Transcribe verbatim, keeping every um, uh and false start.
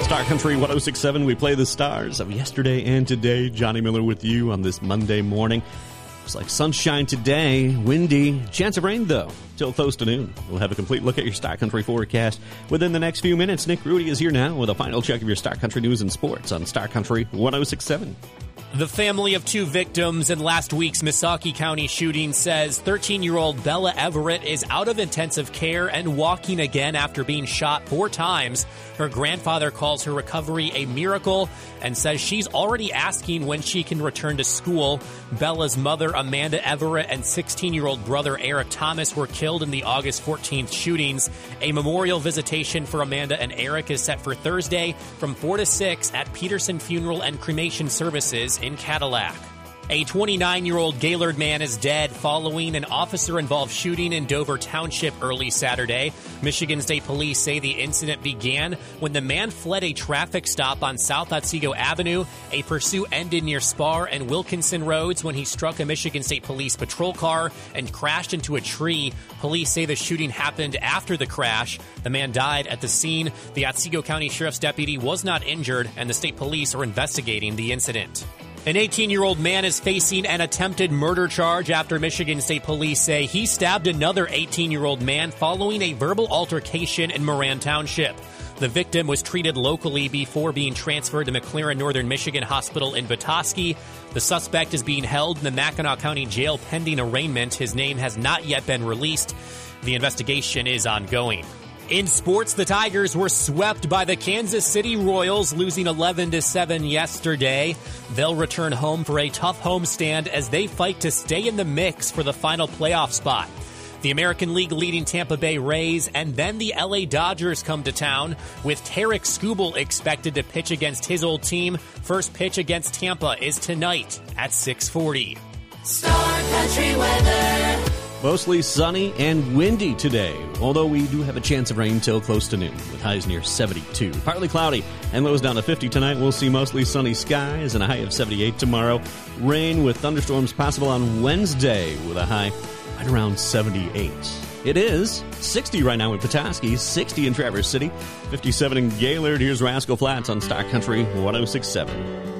Star Country one oh six point seven, we play the stars of yesterday and today. Johnny Miller with you on this Monday morning. Looks like sunshine today, windy, chance of rain, though, till close to noon. We'll have a complete look at your Star Country forecast within the next few minutes. Nick Rudy is here now with a final check of your Star Country news and sports on Star Country one oh six point seven. The family of two victims in last week's Missaukee County shooting says thirteen-year-old Bella Everett is out of intensive care and walking again after being shot four times. Her grandfather calls her recovery a miracle and says she's already asking when she can return to school. Bella's mother, Amanda Everett, and sixteen-year-old brother, Eric Thomas, were killed in the August fourteenth shootings. A memorial visitation for Amanda and Eric is set for Thursday from four to six at Peterson Funeral and Cremation Services in Cadillac. A twenty-nine-year-old Gaylord man is dead following an officer-involved shooting in Dover Township early Saturday. Michigan State Police say the incident began when the man fled a traffic stop on South Otsego Avenue. A pursuit ended near Spar and Wilkinson Roads when he struck a Michigan State Police patrol car and crashed into a tree. Police say the shooting happened after the crash. The man died at the scene. The Otsego County Sheriff's deputy was not injured, and the state police are investigating the incident. An eighteen-year-old man is facing an attempted murder charge after Michigan State Police say he stabbed another eighteen-year-old man following a verbal altercation in Moran Township. The victim was treated locally before being transferred to McLaren Northern Michigan Hospital in Petoskey. The suspect is being held in the Mackinac County Jail pending arraignment. His name has not yet been released. The investigation is ongoing. In sports, the Tigers were swept by the Kansas City Royals, losing eleven to seven yesterday. They'll return home for a tough homestand as they fight to stay in the mix for the final playoff spot. The American League leading Tampa Bay Rays and then the L A Dodgers come to town, with Tarek Skubal expected to pitch against his old team. First pitch against Tampa is tonight at six forty. Star Country weather. Mostly sunny and windy today, although we do have a chance of rain till close to noon, with highs near seventy-two. Partly cloudy and lows down to fifty tonight. We'll see mostly sunny skies and a high of seventy-eight tomorrow. Rain with thunderstorms possible on Wednesday with a high right around seventy-eight. It is sixty right now in Petoskey, sixty in Traverse City, fifty-seven in Gaylord. Here's Rascal Flats on Star Country one oh six point seven.